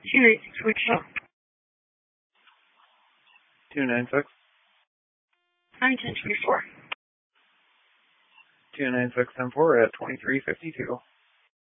286, which show? 296. 91034. 296 10-4 at 2352.